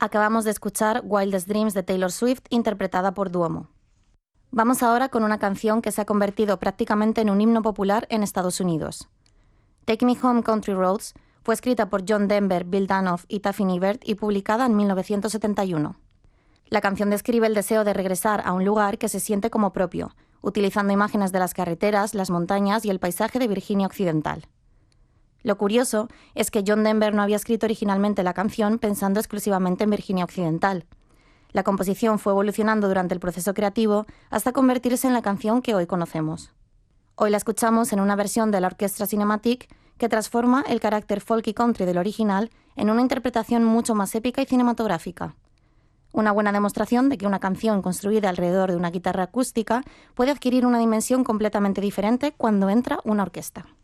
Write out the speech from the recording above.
Acabamos de escuchar Wildest Dreams de Taylor Swift, interpretada por Duomo. Vamos ahora con una canción que se ha convertido prácticamente en un himno popular en Estados Unidos. Take Me Home Country Roads fue escrita por John Denver, Bill Danoff y Taffy Nivert y publicada en 1971. La canción describe el deseo de regresar a un lugar que se siente como propio, utilizando imágenes de las carreteras, las montañas y el paisaje de Virginia Occidental. Lo curioso es que John Denver no había escrito originalmente la canción pensando exclusivamente en Virginia Occidental. La composición fue evolucionando durante el proceso creativo hasta convertirse en la canción que hoy conocemos. Hoy la escuchamos en una versión de la Orchestra Cinematique que transforma el carácter folk y country del original en una interpretación mucho más épica y cinematográfica. Una buena demostración de que una canción construida alrededor de una guitarra acústica puede adquirir una dimensión completamente diferente cuando entra una orquesta.